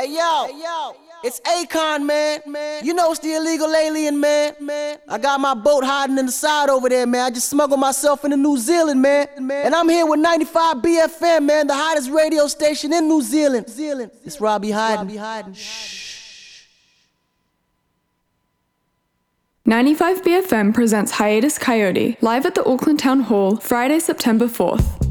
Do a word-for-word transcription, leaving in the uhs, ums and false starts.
Hey yo, hey, yo. It's Akon, man. man. You know it's the illegal alien, man. man. I got my boat hiding in the side over there, man. I just smuggled myself into New Zealand, man. man. And I'm here with ninety-five B F M, man, the hottest radio station in New Zealand. Zealand. It's where I be hiding. Be hiding. Shh. ninety-five B F M presents Hiatus Coyote, live at the Auckland Town Hall, Friday, September fourth.